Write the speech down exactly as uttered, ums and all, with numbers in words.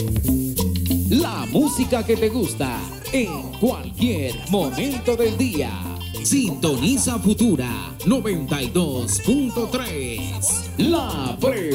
La música que te gusta en cualquier momento del día. Sintoniza Futura noventa y dos punto tres. La pre